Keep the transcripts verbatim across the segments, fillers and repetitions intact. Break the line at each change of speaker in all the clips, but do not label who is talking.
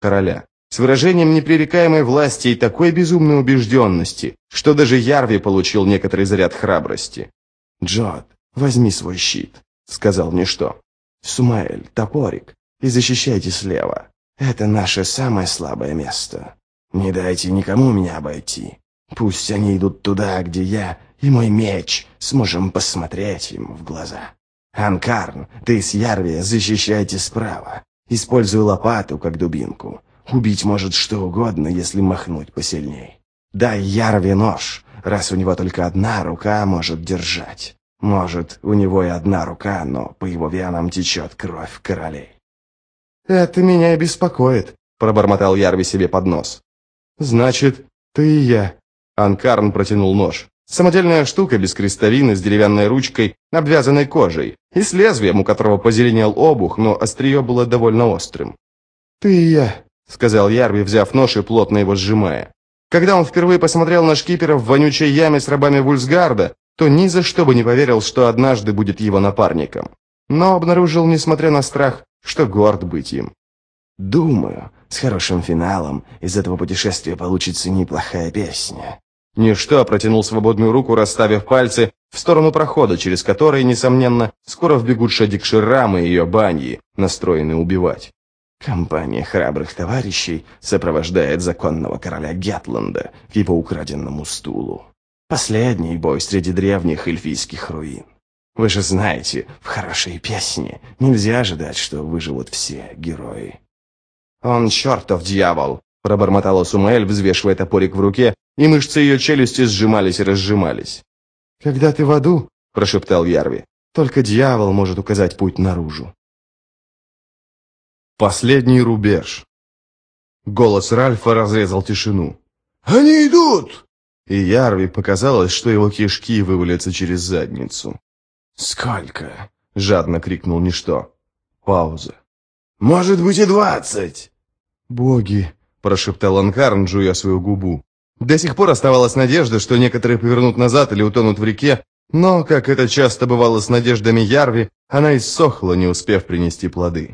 короля, с выражением непререкаемой власти и такой безумной убежденности, что даже Ярви получил некоторый заряд храбрости. «Джот, возьми свой щит», — сказал Ничто. «Сумаэль, топорик, и защищайте слева. Это наше самое слабое место. Не дайте никому меня обойти. Пусть они идут туда, где я и мой меч сможем посмотреть им в глаза. Анкарн, ты с Ярви защищайте справа. Используй лопату, как дубинку. Убить может что угодно, если махнуть посильней. Дай Ярви нож, раз у него только одна рука может держать. Может, у него и одна рука, но по его венам течет кровь королей». «Это меня и беспокоит», — пробормотал Ярви себе под нос. «Значит, ты и я». Анкарн протянул нож. Самодельная штука без крестовины с деревянной ручкой, обвязанной кожей, и с лезвием, у которого позеленел обух, но острие было довольно острым. «Ты и я», — сказал Ярви, взяв нож и плотно его сжимая. Когда он впервые посмотрел на шкипера в вонючей яме с рабами Вульсгарда, то ни за что бы не поверил, что однажды будет его напарником. Но обнаружил, несмотря на страх, что горд быть им. «Думаю, с хорошим финалом из этого путешествия получится неплохая песня». Ничто протянул свободную руку, расставив пальцы в сторону прохода, через который, несомненно, скоро вбегут Шадик-Ширам и ее баньи, настроенные убивать. Компания храбрых товарищей сопровождает законного короля Гетланда к его украденному стулу. Последний бой среди древних эльфийских руин. Вы же знаете, в хорошей песне нельзя ожидать, что выживут все герои. «Он чертов дьявол!» – пробормотала Сумаэль, взвешивая топорик в руке, и мышцы ее челюсти сжимались и разжимались. «Когда ты в аду, – прошептал Ярви, – только дьявол может указать путь наружу». Последний рубеж. Голос Ральфа разрезал тишину. «Они идут!» И Ярви показалось, что его кишки вывалятся через задницу. «Сколько?» – жадно крикнул Ничто. Пауза. «Может быть и двадцать!» «Боги!» – прошептал Анкарн, жуя свою губу. До сих пор оставалась надежда, что некоторые повернут назад или утонут в реке, но, как это часто бывало с надеждами Ярви, она иссохла, не успев принести плоды.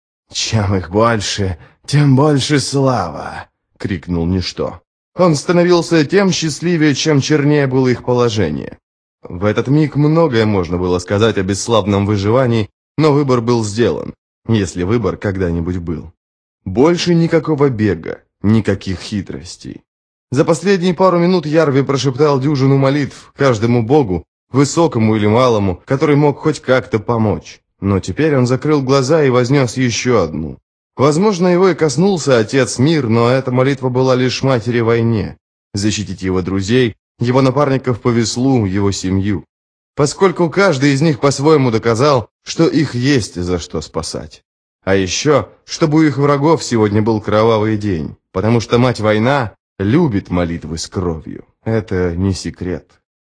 «Чем их больше, тем больше слава!» — крикнул Ничто. Он становился тем счастливее, чем чернее было их положение. В этот миг многое можно было сказать о бесславном выживании, но выбор был сделан, если выбор когда-нибудь был. Больше никакого бега, никаких хитростей. За последние пару минут Ярви прошептал дюжину молитв каждому богу, высокому или малому, который мог хоть как-то помочь. Но теперь он закрыл глаза и вознес еще одну. Возможно, его и коснулся Отец Мир, но эта молитва была лишь матери войне. Защитить его друзей, его напарников по веслу, его семью. Поскольку каждый из них по-своему доказал, что их есть за что спасать. А еще, чтобы у их врагов сегодня был кровавый день, потому что мать-война любит молитвы с кровью. Это не секрет.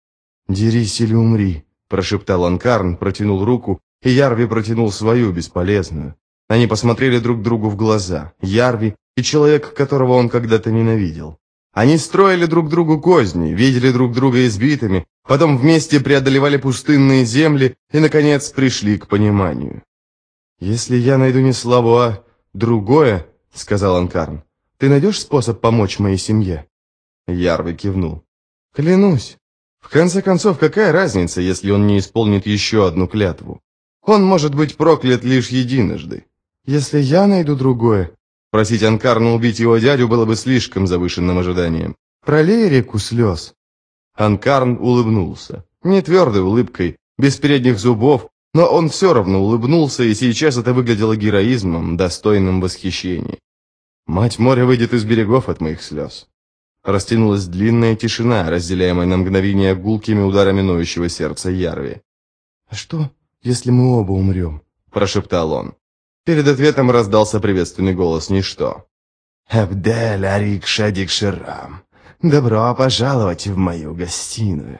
«Дерись или умри», – прошептал Анкарн, протянул руку, и Ярви протянул свою, бесполезную. Они посмотрели друг другу в глаза, Ярви и человек, которого он когда-то ненавидел. Они строили друг другу козни, видели друг друга избитыми, потом вместе преодолевали пустынные земли и, наконец, пришли к пониманию. «Если я найду не славу, а другое, — сказал Анкарн, — ты найдешь способ помочь моей семье?» Ярви кивнул. «Клянусь. В конце концов, какая разница, если он не исполнит еще одну клятву? Он может быть проклят лишь единожды. Если я найду другое...» Просить Анкарна убить его дядю было бы слишком завышенным ожиданием. «Пролей реку слез». Анкарн улыбнулся. Не твердой улыбкой, без передних зубов, но он все равно улыбнулся, и сейчас это выглядело героизмом, достойным восхищения. «Мать моря выйдет из берегов от моих слез». Растянулась длинная тишина, разделяемая на мгновение гулкими ударами ноющего сердца Ярви. «А что, если мы оба умрем?» – прошептал он. Перед ответом раздался приветственный голос Ничто. «Абдель Арик Шадик Ширам, добро пожаловать в мою гостиную».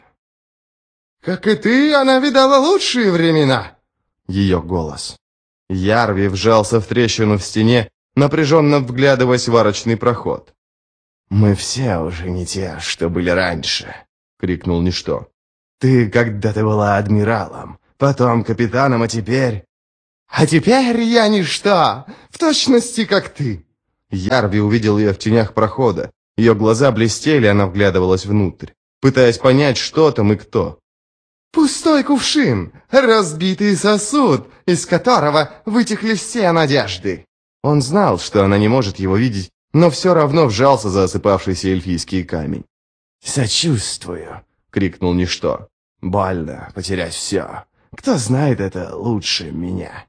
«Как и ты, она видала лучшие времена!» Ее голос. Ярви вжался в трещину в стене, напряженно вглядываясь в арочный проход. «Мы все уже не те, что были раньше», — крикнул Ничто. «Ты когда-то была адмиралом, потом капитаном, а теперь...» «А теперь я ничто, в точности как ты!» Ярви увидел ее в тенях прохода. Ее глаза блестели, она вглядывалась внутрь, пытаясь понять, что там и кто. «Пустой кувшин, разбитый сосуд, из которого вытекли все надежды». Он знал, что она не может его видеть, но все равно вжался за осыпавшийся эльфийский камень. «Сочувствую», — крикнул ничто. «Больно потерять все. Кто знает это лучше меня?»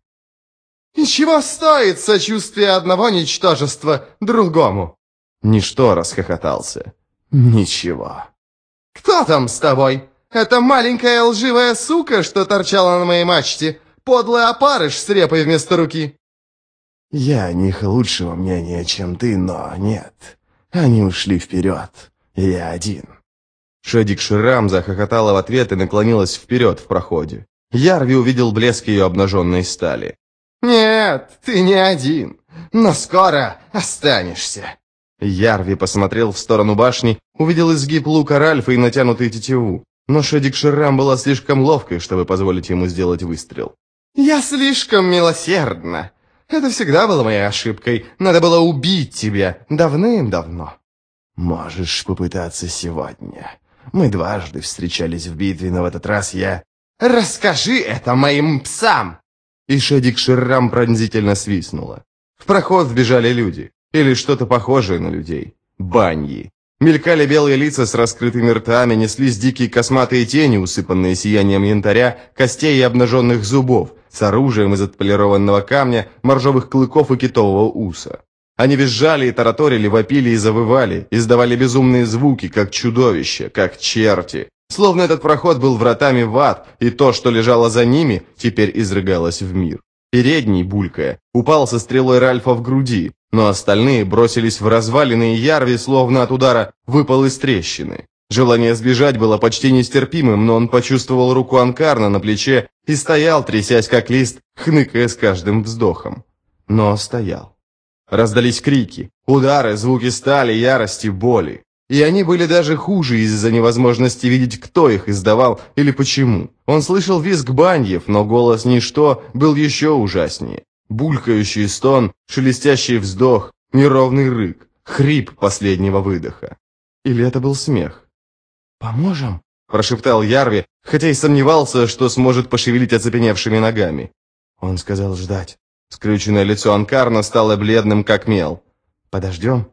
«И чего стоит сочувствие одного ничтожества другому?» Ничто расхохотался. «Ничего». «Кто там с тобой? Это маленькая лживая сука, что торчала на моей мачте? Подлый опарыш с репой вместо руки?» «Я о них лучшего мнения, чем ты, но нет. Они ушли вперед. Я один». Шедик Ширам захохотала в ответ и наклонилась вперед в проходе. Ярви увидел блеск ее обнаженной стали. «Нет, ты не один, но скоро останешься». Ярви посмотрел в сторону башни, увидел изгиб лука Ральфа и натянутую тетиву, но Шедик Ширам была слишком ловкой, чтобы позволить ему сделать выстрел. «Я слишком милосердна. Это всегда было моей ошибкой. Надо было убить тебя давным-давно». «Можешь попытаться сегодня. Мы дважды встречались в битве, но в этот раз я...» «Расскажи это моим псам!» И Шедик Ширам пронзительно свистнула. В проход вбежали люди. Или что-то похожее на людей. Баньи. Мелькали белые лица с раскрытыми ртами, неслись дикие косматые тени, усыпанные сиянием янтаря, костей и обнаженных зубов, с оружием из отполированного камня, моржовых клыков и китового уса. Они визжали и тараторили, вопили и завывали, издавали безумные звуки, как чудовища, как черти. Словно этот проход был вратами в ад, и то, что лежало за ними, теперь изрыгалось в мир. Передний, булькая, упал со стрелой Ральфа в груди, но остальные бросились в развалины, и Ярви, словно от удара, выпал из трещины. Желание сбежать было почти нестерпимым, но он почувствовал руку Анкарна на плече и стоял, трясясь как лист, хныкая с каждым вздохом. Но стоял. Раздались крики, удары, звуки стали, ярости, боли. И они были даже хуже из-за невозможности видеть, кто их издавал или почему. Он слышал визг баньев, но голос ничто был еще ужаснее. Булькающий стон, шелестящий вздох, неровный рык, хрип последнего выдоха. Или это был смех? «Поможем?» – прошептал Ярви, хотя и сомневался, что сможет пошевелить оцепеневшими ногами. Он сказал ждать. Скрюченное лицо Анкарна стало бледным, как мел. «Подождем?»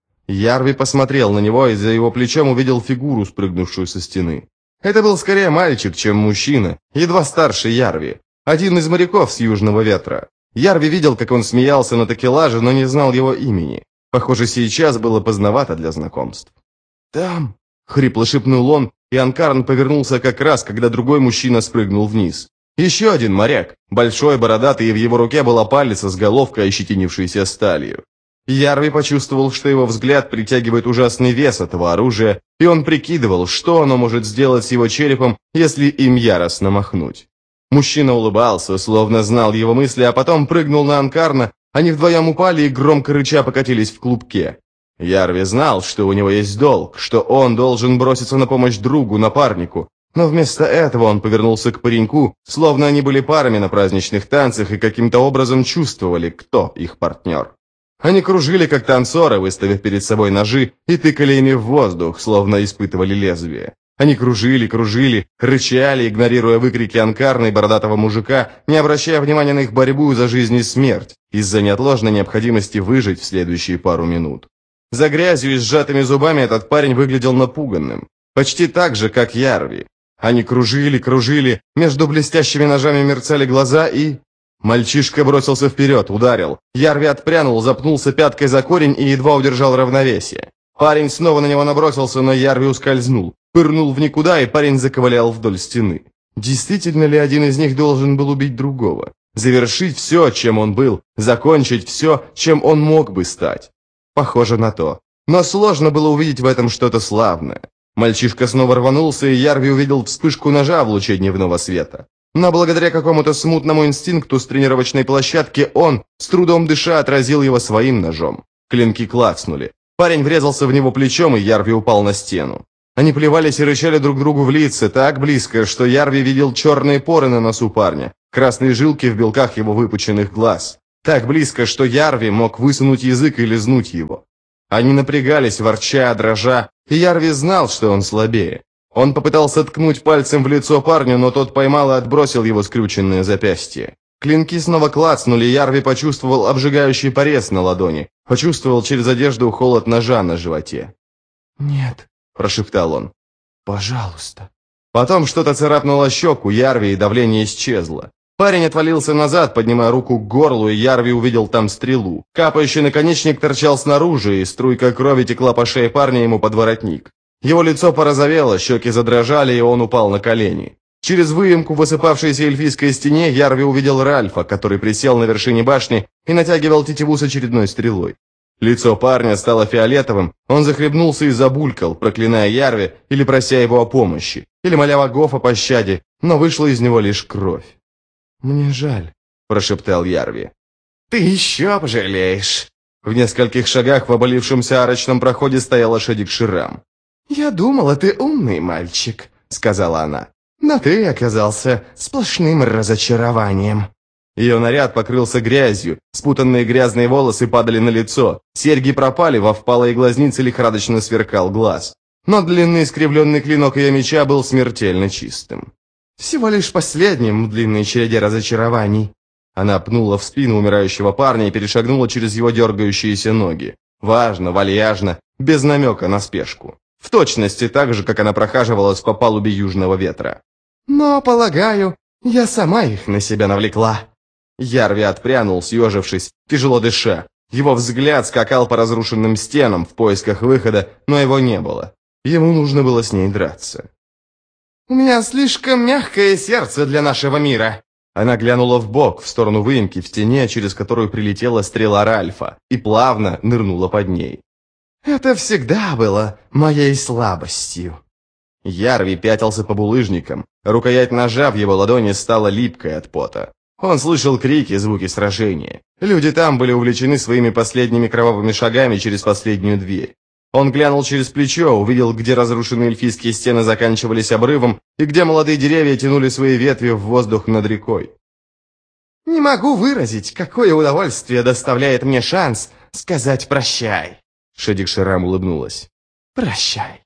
Ярви посмотрел на него и за его плечом увидел фигуру, спрыгнувшую со стены. Это был скорее мальчик, чем мужчина, едва старше Ярви, один из моряков с Южного ветра. Ярви видел, как он смеялся на такелаже, но не знал его имени. Похоже, сейчас было поздновато для знакомств. «Там!» — хрипло шепнул он, и Анкарн повернулся как раз, когда другой мужчина спрыгнул вниз. Еще один моряк, большой, бородатый, и в его руке была палица с головкой, ощетинившейся сталью. Ярви почувствовал, что его взгляд притягивает ужасный вес этого оружия, и он прикидывал, что оно может сделать с его черепом, если им яростно махнуть. Мужчина улыбался, словно знал его мысли, а потом прыгнул на Анкарна, они вдвоем упали и громко рыча покатились в клубке. Ярви знал, что у него есть долг, что он должен броситься на помощь другу, напарнику, но вместо этого он повернулся к пареньку, словно они были парами на праздничных танцах и каким-то образом чувствовали, кто их партнер. Они кружили, как танцоры, выставив перед собой ножи, и тыкали ими в воздух, словно испытывали лезвие. Они кружили, кружили, рычали, игнорируя выкрики Анкарна и бородатого мужика, не обращая внимания на их борьбу за жизнь и смерть, из-за неотложной необходимости выжить в следующие пару минут. За грязью и сжатыми зубами этот парень выглядел напуганным, почти так же, как Ярви. Они кружили, кружили, между блестящими ножами мерцали глаза и... Мальчишка бросился вперед, ударил. Ярви отпрянул, запнулся пяткой за корень и едва удержал равновесие. Парень снова на него набросился, но Ярви ускользнул. Пырнул в никуда, и парень заковылял вдоль стены. Действительно ли один из них должен был убить другого? Завершить все, чем он был, закончить все, чем он мог бы стать? Похоже на то. Но сложно было увидеть в этом что-то славное. Мальчишка снова рванулся, и Ярви увидел вспышку ножа в луче дневного света. Но благодаря какому-то смутному инстинкту с тренировочной площадки он, с трудом дыша, отразил его своим ножом. Клинки клацнули. Парень врезался в него плечом, и Ярви упал на стену. Они плевались и рычали друг другу в лица так близко, что Ярви видел черные поры на носу парня, красные жилки в белках его выпученных глаз. Так близко, что Ярви мог высунуть язык и лизнуть его. Они напрягались, ворча, дрожа, и Ярви знал, что он слабее. Он попытался ткнуть пальцем в лицо парню, но тот поймал и отбросил его скрюченное запястье. Клинки снова клацнули, Ярви почувствовал обжигающий порез на ладони, почувствовал через одежду холод ножа на животе. «Нет», – прошептал он, – «пожалуйста». Потом что-то царапнуло щеку Ярви, и давление исчезло. Парень отвалился назад, поднимая руку к горлу, и Ярви увидел там стрелу. Капающий наконечник торчал снаружи, и струйка крови текла по шее парня ему под воротник. Его лицо порозовело, щеки задрожали, и он упал на колени. Через выемку в высыпавшейся эльфийской стене Ярви увидел Ральфа, который присел на вершине башни и натягивал тетиву с очередной стрелой. Лицо парня стало фиолетовым, он захлебнулся и забулькал, проклиная Ярви или прося его о помощи, или моля богов о пощаде, но вышла из него лишь кровь. «Мне жаль», – прошептал Ярви. «Ты еще пожалеешь». В нескольких шагах в обвалившемся арочном проходе стояла Шедик Ширам. «Я думала, ты умный мальчик», – сказала она. «Но ты оказался сплошным разочарованием». Ее наряд покрылся грязью, спутанные грязные волосы падали на лицо, серьги пропали, во впалые глазницы лихорадочно сверкал глаз. Но длинный искривленный клинок ее меча был смертельно чистым. «Всего лишь последним в длинной череде разочарований». Она пнула в спину умирающего парня и перешагнула через его дергающиеся ноги. Важно, вальяжно, без намека на спешку. В точности так же, как она прохаживалась по палубе южного ветра. «Но, полагаю, я сама их на себя навлекла». Ярви отпрянул, съежившись, тяжело дыша. Его взгляд скакал по разрушенным стенам в поисках выхода, но его не было. Ему нужно было с ней драться. «У меня слишком мягкое сердце для нашего мира». Она глянула вбок, в сторону выемки в стене, через которую прилетела стрела Ральфа, и плавно нырнула под ней. «Это всегда было моей слабостью». Ярви пятился по булыжникам. Рукоять ножа в его ладони стала липкой от пота. Он слышал крики, звуки сражения. Люди там были увлечены своими последними кровавыми шагами через последнюю дверь. Он глянул через плечо, увидел, где разрушенные эльфийские стены заканчивались обрывом, и где молодые деревья тянули свои ветви в воздух над рекой. «Не могу выразить, какое удовольствие доставляет мне шанс сказать прощай», — Шедик Ширам улыбнулась. «Прощай».